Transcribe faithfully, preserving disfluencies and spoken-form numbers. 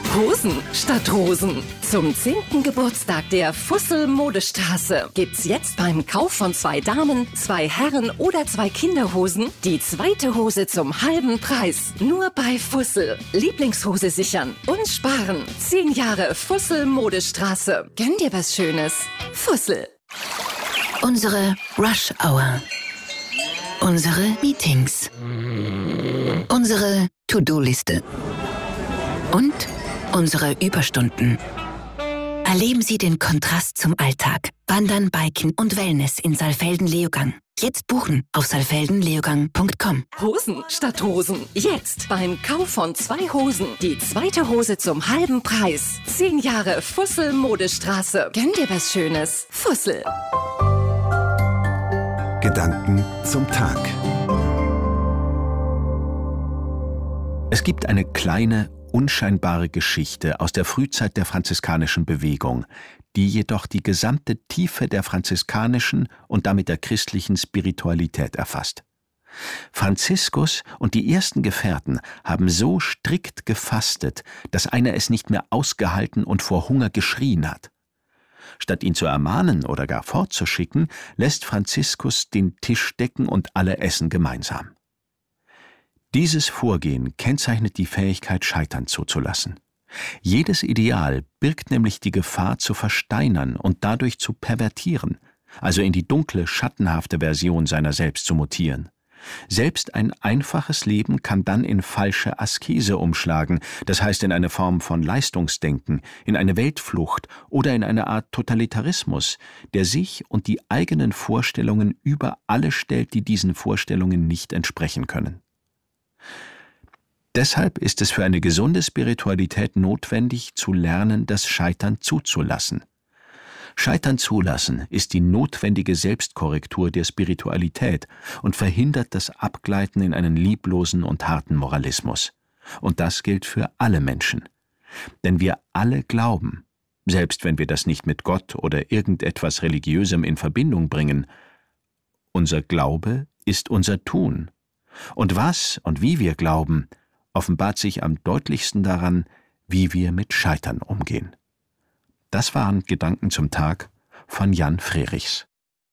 Hosen statt Rosen. Zum zehnten Geburtstag der Fussel Modestraße gibt's jetzt beim Kauf von zwei Damen, zwei Herren oder zwei Kinderhosen die zweite Hose zum halben Preis. Nur bei Fussel. Lieblingshose sichern und sparen. Zehn Jahre Fussel Modestraße. Gönn dir was Schönes. Fussel. Unsere Rush Hour. Unsere Meetings. Unsere To-Do-Liste. Und unsere Überstunden. Erleben Sie den Kontrast zum Alltag. Wandern, Biken und Wellness in Saalfelden-Leogang. Jetzt buchen auf saalfelden leogang punkt com. Hosen statt Rosen. Jetzt beim Kauf von zwei Hosen die zweite Hose zum halben Preis. Zehn Jahre Fussel Modestraße. Gönn dir was Schönes. Fussel. Gedanken zum Tag. Es gibt eine kleine, unscheinbare Geschichte aus der Frühzeit der franziskanischen Bewegung, die jedoch die gesamte Tiefe der franziskanischen und damit der christlichen Spiritualität erfasst. Franziskus und die ersten Gefährten haben so strikt gefastet, dass einer es nicht mehr ausgehalten und vor Hunger geschrien hat. Statt ihn zu ermahnen oder gar fortzuschicken, lässt Franziskus den Tisch decken und alle essen gemeinsam. Dieses Vorgehen kennzeichnet die Fähigkeit, Scheitern zuzulassen. Jedes Ideal birgt nämlich die Gefahr, zu versteinern und dadurch zu pervertieren, also in die dunkle, schattenhafte Version seiner selbst zu mutieren. Selbst ein einfaches Leben kann dann in falsche Askese umschlagen, das heißt in eine Form von Leistungsdenken, in eine Weltflucht oder in eine Art Totalitarismus, der sich und die eigenen Vorstellungen über alle stellt, die diesen Vorstellungen nicht entsprechen können. Deshalb ist es für eine gesunde Spiritualität notwendig, zu lernen, das Scheitern zuzulassen. Scheitern zulassen ist die notwendige Selbstkorrektur der Spiritualität und verhindert das Abgleiten in einen lieblosen und harten Moralismus. Und das gilt für alle Menschen. Denn wir alle glauben, selbst wenn wir das nicht mit Gott oder irgendetwas Religiösem in Verbindung bringen. Unser Glaube ist unser Tun. Und was und wie wir glauben, offenbart sich am deutlichsten daran, wie wir mit Scheitern umgehen. Das waren Gedanken zum Tag von Jan Frerichs.